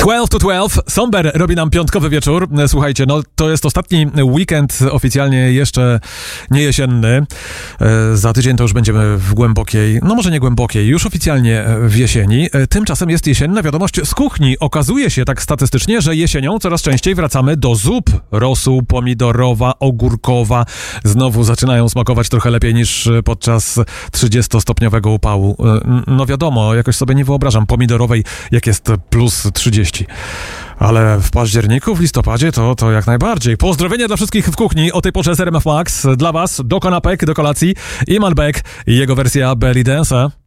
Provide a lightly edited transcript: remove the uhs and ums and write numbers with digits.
12 to 12, Somber robi nam piątkowy wieczór. Słuchajcie, no to jest ostatni weekend oficjalnie jeszcze nie jesienny. Za tydzień to już będziemy w głębokiej, no może nie głębokiej, już oficjalnie w jesieni. Tymczasem jest jesienna wiadomość z kuchni. Okazuje się tak statystycznie, że jesienią coraz częściej wracamy do zup. Rosół pomidorowa, ogórkowa znowu zaczynają smakować trochę lepiej niż podczas 30-stopniowego upału. No wiadomo, jakoś sobie nie wyobrażam pomidorowej, jak jest plus 30. Ale w październiku, w listopadzie to jak najbardziej. Pozdrowienia dla wszystkich w kuchni o tej porze z RMF Max. Dla was do kanapek, do kolacji Iman Beck i jego wersja Belly Dance'a.